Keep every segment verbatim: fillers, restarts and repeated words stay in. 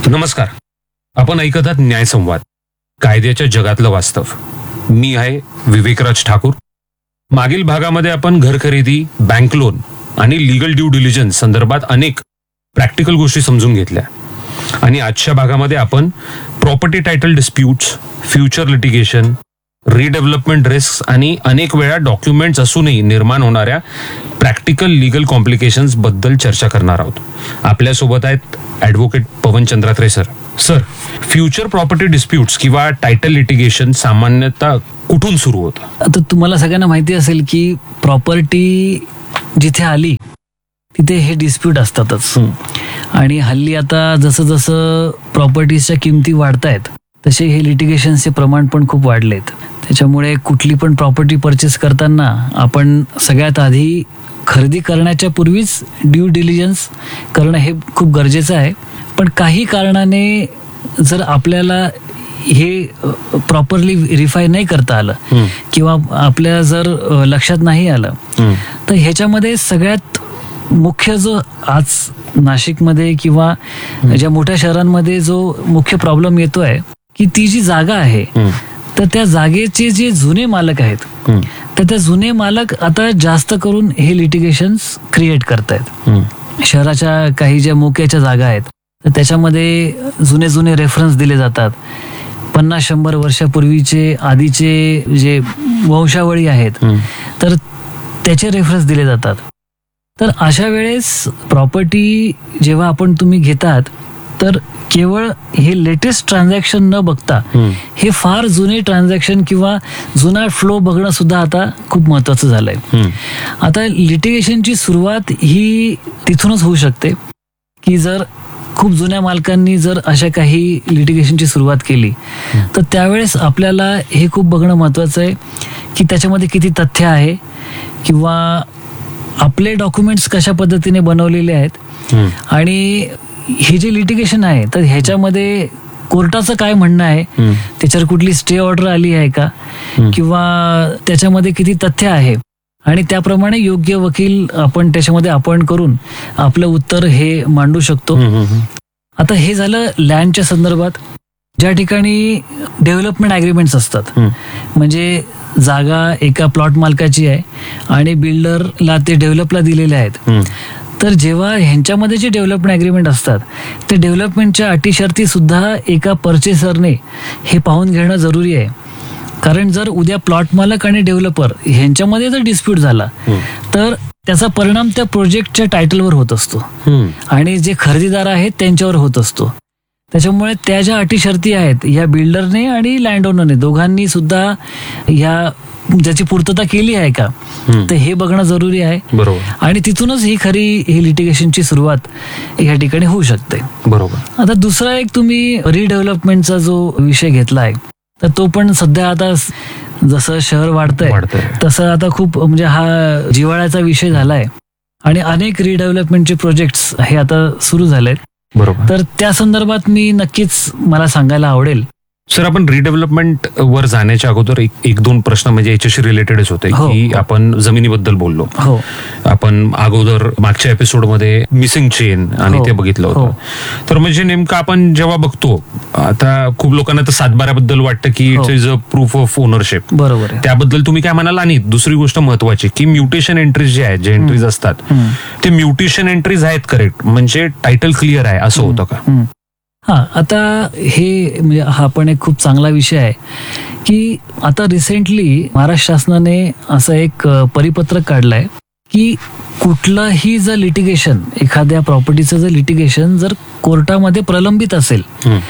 नमस्कार. आपण ऐकत आहात न्यायसंवाद, कायद्याच्या जगातलं वास्तव. मी आहे विवेकराज ठाकूर. मागील भागामध्ये आपण घर खरेदी, बँक लोन आणि लीगल ड्यू डिलिजन्स संदर्भात अनेक प्रॅक्टिकल गोष्टी समजून घेतल्या आणि आजच्या भागामध्ये आपण property title disputes, future litigation, redevelopment risk आणि अनेक वेळा डॉक्युमेंट्स असूनही निर्माण होणाऱ्या प्रॅक्टिकल लीगल कॉम्प्लिकेशन्स बद्दल चर्चा करणार आहोत. आपल्यासोबत आहेत ॲडव्होकेट पवन चंद्रात्रे sir. Sir, future property disputes किंवा टायटल लिटिगेशन सामान्यतः कुठून सुरू होतं? आता तुम्हाला सगळ्यांना माहिती असेल की प्रॉपर्टी जिथे आली तिथे हे डिस्प्यूट असतातच. आणि हल्ली आता जसं जसं प्रॉपर्टीच्या किमती वाढतायत तसे हे लिटिगेशनचे प्रमाण पण खूप वाढलेत. त्याच्यामुळे कुठली पण प्रॉपर्टी परचेस करताना आपण सगळ्यात आधी खरेदी करण्याच्या पूर्वीच ड्यू डिलिजन्स करणं हे खूप गरजेचं आहे. पण काही कारणाने जर आपल्याला हे प्रॉपरली व्हेरीफाय नाही करता आलं किंवा आपल्या जर लक्षात नाही आलं तर ह्याच्यामध्ये सगळ्यात मुख्य जो आज नाशिकमध्ये किंवा ज्या मोठ्या शहरांमध्ये जो मुख्य प्रॉब्लेम येतोय की ती जी जागा आहे तर त्या जागेचे जे जुने मालक आहेत तर त्या जुने मालक आता जास्त करून हे लिटिगेशन्स क्रिएट करतायत. शहराच्या काही ज्या मोक्याच्या जागा आहेत तर त्याच्यामध्ये जुने जुने रेफरन्स दिले जातात. पन्नास शंभर वर्षापूर्वीचे आधीचे जे वंशावळी आहेत तर त्याचे रेफरन्स दिले जातात. तर अशा वेळेस प्रॉपर्टी जेव्हा आपण तुम्ही घेतात तर केवळ हे लेटेस्ट ट्रान्झॅक्शन न बघता हे फार जुने ट्रान्झॅक्शन किंवा जुना फ्लो बघणं सुद्धा आता खूप महत्वाचं झालंय. आता लिटिगेशनची सुरुवात ही तिथूनच होऊ शकते की जर खूप जुन्या मालकांनी जर अशा काही लिटिगेशनची सुरुवात केली तर त्यावेळेस आपल्याला हे खूप बघणं महत्वाचं आहे की त्याच्यामध्ये किती तथ्य आहे किंवा आपले डॉक्युमेंट्स कशा पद्धतीने बनवलेले आहेत आणि हे जे लिटिगेशन आहे तर ह्याच्यामध्ये कोर्टाचं काय म्हणणं आहे, त्याच्यावर कुठली स्टे ऑर्डर आली आहे का किंवा त्याच्यामध्ये किती तथ्य आहे आणि त्याप्रमाणे योग्य वकील आपण त्याच्यामध्ये अपॉइंट करून आपलं उत्तर हे मांडू शकतो. आता हे झालं लँडच्या संदर्भात. ज्या ठिकाणी डेव्हलपमेंट ॲग्रीमेंट्स असतात म्हणजे जागा एका प्लॉट मालकाची आहे आणि बिल्डरला ते डेव्हलपला दिलेले आहेत तर जेव्हा ह्यांच्यामध्ये जे डेव्हलपमेंट ॲग्रीमेंट असतात ते डेव्हलपमेंटच्या अटी शर्ती सुद्धा एका परचेसरने हे पाहून घेणं जरुरी आहे. कारण जर उद्या प्लॉट मालक आणि डेव्हलपर ह्यांच्यामध्ये जर डिस्प्यूट झाला तर त्याचा परिणाम त्या प्रोजेक्टच्या टायटलवर होत असतो आणि जे खरेदीदार आहेत त्यांच्यावर होत असतो. त्याच्यामुळे त्या ज्या अटी शर्ती आहेत या बिल्डरने आणि लँड ओनरने दोघांनी सुद्धा ह्या ज्याची पूर्तता केली आहे का तर हे बघणं जरुरी आहे. बरोबर. आणि तिथूनच ही खरी ही लिटिगेशनची सुरुवात या ठिकाणी होऊ शकते. बरोबर. आता दुसरा एक तुम्ही रिडेव्हलपमेंटचा जो विषय घेतला आहे तर तो पण सध्या आता जसं शहर वाढतंय तसं आता खूप म्हणजे हा जिव्हाळ्याचा विषय झालाय आणि अनेक रिडेव्हलपमेंटचे प्रोजेक्ट्स हे आता सुरू झालेत. बरोबर. तर त्या संदर्भात मी नक्कीच मला सांगायला आवडेल. सर, आपण रिडेव्हलपमेंट वर जाण्याच्या अगोदर एक, एक दोन प्रश्न म्हणजे याच्याशी रिलेटेडच होते की आपण जमिनीबद्दल बोललो. हो. आपण अगोदर मागच्या एपिसोडमध्ये मिसिंग चेन आणि ते बघितलं होतं. तर म्हणजे नेमकं आपण जेव्हा बघतो आता खूप लोकांना तर सातबाऱ्याबद्दल वाटतं की it's is a proof of ownership. बरोबर. त्याबद्दल तुम्ही काय म्हणाल? आणि दुसरी गोष्ट महत्वाची की म्युटेशन एंट्रीज जे आहेत, जे एंट्रीज असतात ते म्युटेशन एंट्रीज आहेत करेक्ट म्हणजे टायटल क्लिअर आहे असं होतं का? हा, आता हे म्हणजे हा पण एक खूप चांगला विषय आहे की आता रिसेंटली महाराष्ट्र शासनाने असं एक परिपत्रक काढलंय की कुठलंही जर लिटिगेशन, एखाद्या प्रॉपर्टीचं जर लिटिगेशन जर कोर्टामध्ये प्रलंबित असेल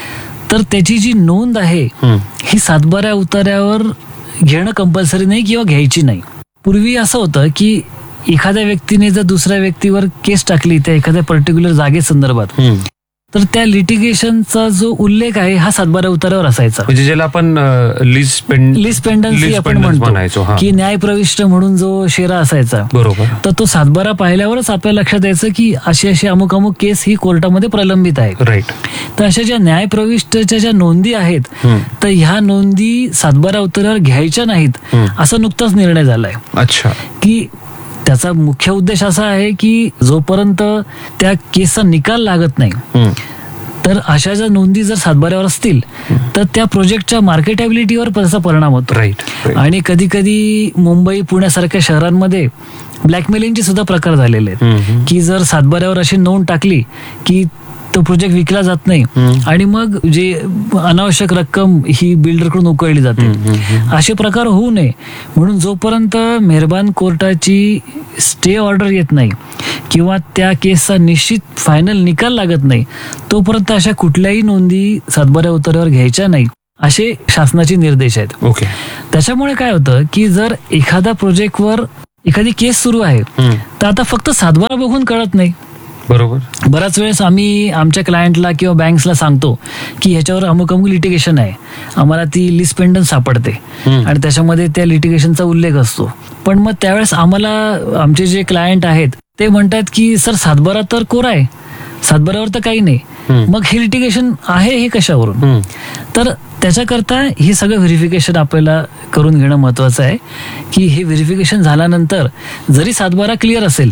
तर त्याची जी नोंद आहे ही सातबाऱ्या उतार्यावर घेणं कंपल्सरी नाही किंवा घ्यायची नाही. पूर्वी असं होतं की एखाद्या व्यक्तीने जर दुसऱ्या व्यक्तीवर केस टाकली त्या एखाद्या पर्टिक्युलर जागेसंदर्भात तर त्या लिटिगेशनचा जो उल्लेख आहे हा सातबारा उतारावर असायचा. म्हणजे ज्याला आपण लीज पेंडन्सी आपण म्हणतो की न्याय प्रविष्ट म्हणून जो शेरा असायचा. बरोबर. तर तो सातबारा पाहिल्यावरच आपल्या लक्षात यायचं की अशी अशी अमुक अमुक केस ही कोर्टामध्ये प्रलंबित आहे. राईट. तर अशा ज्या न्याय प्रविष्टच्या ज्या नोंदी आहेत तर ह्या नोंदी सातबारा उतारावर घ्यायच्या नाहीत असा नुकताच निर्णय झालाय. अच्छा. की त्याचा मुख्य उद्देश असा आहे की जोपर्यंत त्या केसचा निकाल लागत नाही तर अशा जर नोंदी जर सातबाऱ्यावर असतील तर त्या प्रोजेक्टच्या मार्केटेबिलिटीवर त्याचा परिणाम होतो. राईट. आणि कधी कधी मुंबई पुण्यासारख्या शहरांमध्ये ब्लॅकमेलिंगचे सुद्धा प्रकार झालेले आहेत की जर सातबाऱ्यावर अशी नोंद टाकली की तो प्रोजेक्ट विकला जात नाही आणि मग जे अनावश्यक रक्कम ही बिल्डरकडून उकळली जाते. असे प्रकार होऊ नये म्हणून जोपर्यंत मेहरबान कोर्टाची स्टे ऑर्डर येत नाही किंवा त्या केसचा निश्चित फायनल निकाल लागत नाही तोपर्यंत अशा कुठल्याही नोंदी सातबाऱ्या उतार्यावर घ्यायच्या नाही असे शासनाचे निर्देश आहेत. ओके. त्याच्यामुळे काय होतं की जर एखाद्या प्रोजेक्टवर एखादी केस सुरू आहे तर आता फक्त सातबारा बघून कळत नाही. बरोबर. बऱ्याच वेळेस आम्ही आमच्या क्लायंटला किंवा बँक्सला सांगतो की ह्याच्यावर अमुक अमुक लिटिगेशन आहे, आम्हाला ती लिस्ट पेंडंट सापडते आणि त्याच्यामध्ये त्या लिटिगेशनचा उल्लेख असतो. पण मग त्यावेळेस आम्हाला आमचे जे क्लायंट आहेत ते म्हणतात की सर सातबारा तर कोरा आहे, सातबाऱ्यावर तर काही नाही, मग हे लिटिगेशन आहे हे कशावरून. तर त्याच्याकरता हे सगळं व्हेरिफिकेशन आपल्याला करून घेणं महत्वाचं आहे की हे व्हेरिफिकेशन झाल्यानंतर जरी सातबारा क्लिअर असेल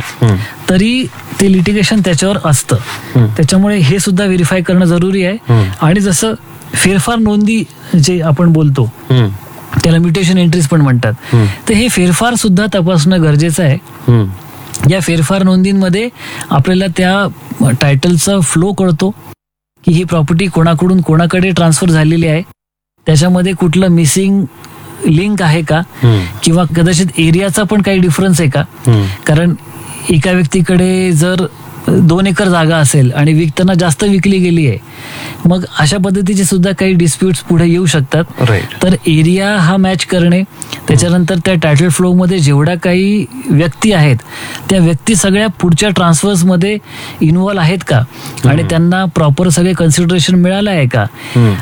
तरी ते लिटिगेशन त्याच्यावर असतं. त्याच्यामुळे हे सुद्धा व्हेरीफाय करणं जरुरी आहे. आणि जसं फेरफार नोंदी जे आपण बोलतो त्याला म्युटेशन एंट्रीज पण म्हणतात, तर हे फेरफार सुद्धा तपासणं गरजेचं आहे. या फेरफार नोंदींमध्ये आपल्याला त्या टायटलचा फ्लो कळतो की ही प्रॉपर्टी कोणाकडून कोणाकडे ट्रान्सफर झालेली आहे, त्याच्यामध्ये कुठलं मिसिंग लिंक आहे का किंवा कदाचित एरियाचा पण काही डिफरन्स आहे का. कारण एका व्यक्तीकडे जर दोन एकर जागा असेल आणि विकताना जास्त विकली गेली आहे मग अशा पद्धतीचे सुद्धा काही डिस्प्यूट्स पुढे येऊ शकतात. तर एरिया हा मॅच करणे, त्याच्यानंतर त्या टायटल फ्लो मध्ये जेवढ्या काही व्यक्ती आहेत त्या व्यक्ती सगळ्या पुढच्या ट्रान्सफर्स मध्ये इन्व्हॉल्व आहेत का आणि त्यांना प्रॉपर सगळे कन्सिडरेशन मिळालं आहे का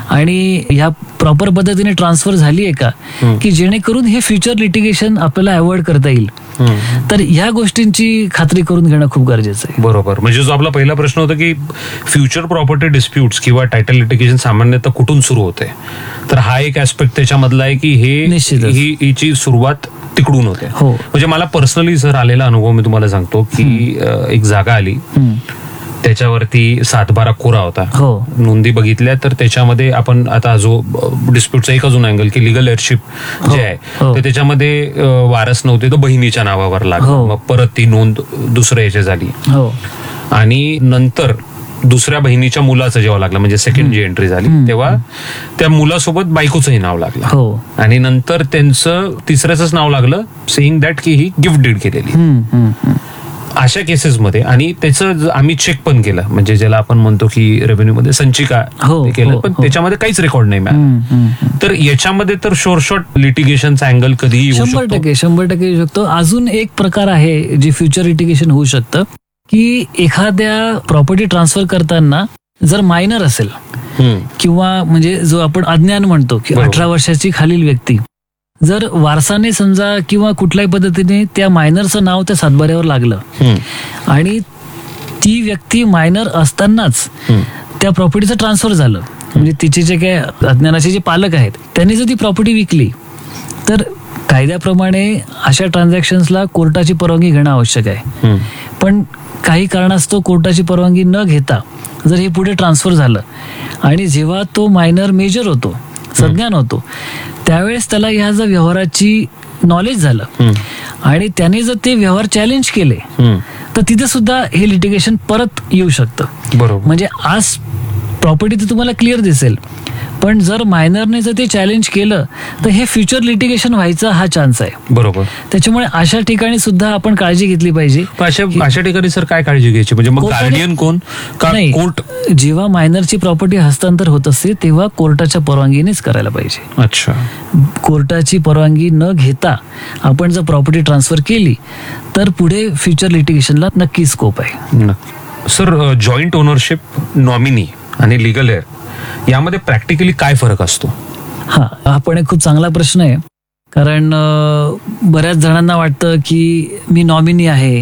आणि ह्या प्रॉपर पद्धतीने ट्रान्सफर झाली आहे का की जेणेकरून हे फ्युचर लिटिगेशन आपल्याला अवॉइड करता येईल. तर ह्या गोष्टींची खात्री करून घेणं खूप गरजेचं आहे. बरोबर. म्हणजे जो आपला पहिला प्रश्न होता की फ्युचर प्रॉपर्टी डिस्प्यूट्स किंवा टायटल लिटिगेशन सामान्यतः कुठून सुरू होते, तर हा एक ऍस्पेक्ट त्याच्यामधला आहे की हे ही हिची सुरुवात तिकडून होते. म्हणजे मला पर्सनली सर आलेला अनुभव मी तुम्हाला सांगतो की एक जागा आली त्याच्यावरती सातबारा कोरा होता. नोंदी बघितल्या तर त्याच्यामध्ये आपण आता जो डिस्प्यूटचा एक अजून अँगल की लिगल एअरशिप जे आहे तर त्याच्यामध्ये वारस नव्हते, तो बहिणीच्या नावावर लागला. मग परत ती नोंद दुसऱ्या याची झाली आणि नंतर दुसऱ्या बहिणीच्या मुलाचं जेव्हा लागलं म्हणजे सेकंड जी एंट्री झाली तेव्हा त्या मुलासोबत बायकोचंही नाव लागलं आणि नंतर त्यांचं तिसऱ्याच नाव लागलं सेईंग दॅट की ही गिफ्ट डीड केलेली. अशा केसेसमध्ये आणि त्याचं आम्ही चेक पण केलं म्हणजे ज्याला आपण म्हणतो की रेव्हेन्यू मध्ये संचिका केलं पण त्याच्यामध्ये काहीच रेकॉर्ड नाही मॅम. तर याच्यामध्ये तर शॉर्ट शॉर्ट लिटिगेशनचा अँगल कधीही शंभर टक्के शंभर टक्के येऊ शकतो. अजून एक प्रकार आहे जे फ्युचर लिटिगेशन होऊ शकतं की एखाद्या प्रॉपर्टी ट्रान्सफर करताना जर मायनर असेल किंवा म्हणजे जो आपण अज्ञान म्हणतो की अठरा वर्षाची खालील व्यक्ती जर वारसाने समजा किंवा कुठल्याही पद्धतीने त्या मायनरचं नाव त्या सातबाऱ्यावर लागलं आणि ती व्यक्ती मायनर असतानाच त्या प्रॉपर्टीचं ट्रान्सफर झालं म्हणजे तिचे जे काय अज्ञानाचे जे पालक आहेत त्यांनी जर ती प्रॉपर्टी विकली तर कायद्याप्रमाणे अशा ट्रान्झॅक्शन्सला कोर्टाची परवानगी घेणं आवश्यक आहे. पण काही कारणास्तव कोर्टाची परवानगी न घेता जर हे पुढे ट्रान्सफर झालं आणि जेव्हा तो मायनर मेजर होतो संज्ञान होतो त्यावेळेस त्याला ह्या जर व्यवहाराची नॉलेज झालं आणि त्याने जर ते व्यवहार चॅलेंज केले तर तिथे सुद्धा हे लिटिगेशन परत येऊ शकतं. बरोबर. म्हणजे आज प्रॉपर्टी तर तुम्हाला क्लिअर दिसेल पण जर मायनरने जर ते चॅलेंज केलं तर हे फ्युचर लिटिगेशन व्हायचा हा चान्स आहे. बरोबर. त्याच्यामुळे अशा ठिकाणी सुद्धा आपण काळजी घेतली पाहिजे. अशा अशा ठिकाणी सर काय काळजी घ्यायची म्हणजे मग गार्डियन कोण का कोर्ट जेव्हा मायनरची प्रॉपर्टी हस्तांतर होत असते तेव्हा कोर्टाच्या परवानगीनेच करायला पाहिजे. अच्छा. कोर्टाची परवानगी न घेता आपण जर प्रॉपर्टी ट्रान्सफर केली तर पुढे फ्युचर लिटिगेशनला नक्की स्कोप आहे. सर जॉईंट ओनरशिप नॉमिनी आणि लिगल एअर यामध्ये प्रॅक्टिकली काय फरक असतो? हा हा पण एक खूप चांगला प्रश्न आहे कारण बऱ्याच जणांना वाटतं की मी नॉमिनी आहे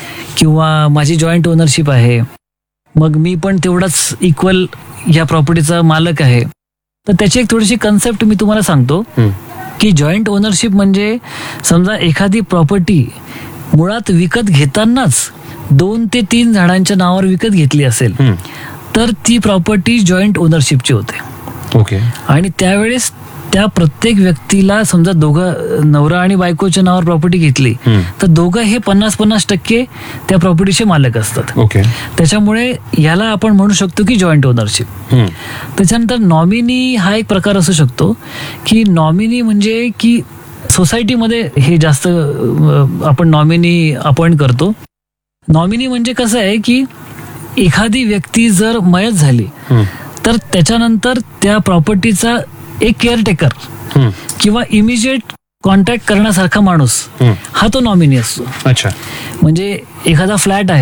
किंवा माझी जॉईंट ओनरशिप आहे मग मी पण तेवढाच इक्वल या प्रॉपर्टीचा मालक आहे. तर त्याची एक थोडीशी कन्सेप्ट मी तुम्हाला सांगतो की जॉईंट ओनरशिप म्हणजे समजा एखादी प्रॉपर्टी मुळात विकत घेतानाच दोन ते तीन झाडांच्या नावावर विकत घेतली असेल तर ती प्रॉपर्टी जॉईंट ओनरशिपची होते. ओके. आणि त्यावेळेस त्या प्रत्येक व्यक्तीला समजा दोघं नवरा आणि बायकोच्या नावावर प्रॉपर्टी घेतली हम्म. तर दोघं हे पन्नास पन्नास टक्के त्या प्रॉपर्टीचे मालक असतात. ओके. त्याच्यामुळे याला आपण म्हणू शकतो की जॉईंट ओनरशिप. हम्म. त्याच्यानंतर नॉमिनी हा एक प्रकार असू शकतो की नॉमिनी म्हणजे की सोसायटीमध्ये हे जास्त अं, आपण नॉमिनी अपॉइंट करतो. नॉमिनी म्हणजे कसं आहे की एखादी व्यक्ती जर मयत झाली हम्म. तर त्याच्यानंतर त्या प्रॉपर्टीचा एक केअरटेकर हम्म. किंवा इमिजिएट कॉन्टॅक्ट करण्यासारखा माणूस हम्म. हा तो नॉमिनी असतो. अच्छा. म्हणजे एखादा फ्लॅट आहे